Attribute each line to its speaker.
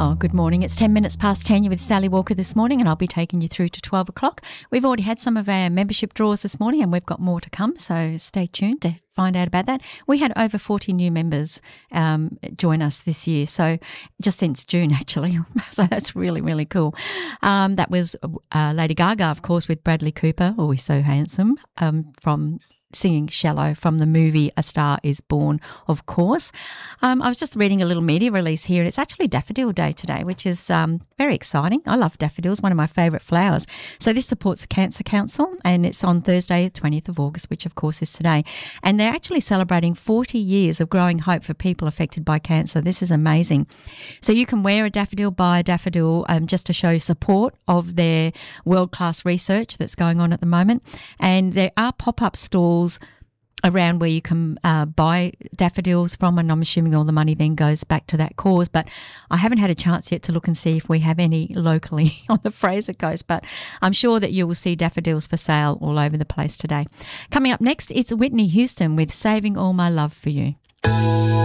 Speaker 1: Oh, good morning. It's 10 minutes past 10. You're with Sally Walker this morning, and I'll be taking you through to 12 o'clock. We've already had some of our membership draws this morning, and we've got more to come, so stay tuned to find out about that. We had over 40 new members join us this year, so just since June, actually. So that's really, really cool. That was Lady Gaga, of course, with Bradley Cooper, always so handsome, from singing Shallow from the movie A Star Is Born, of course. I was just reading a little media release here, and it's actually Daffodil Day today, which is very exciting. I love daffodils, one of my favourite flowers. So this supports the Cancer Council, and it's on Thursday, the 20th of August, which of course is today. And they're actually celebrating 40 years of growing hope for people affected by cancer. This is amazing. So you can wear a daffodil, buy a daffodil, just to show support of their world-class research that's going on at the moment. And there are pop-up stalls around where you can buy daffodils from, and I'm assuming all the money then goes back to that cause. But I haven't had a chance yet to look and see if we have any locally on the Fraser Coast, but I'm sure that you will see daffodils for sale all over the place today. Coming up next, it's Whitney Houston with Saving All My Love for You.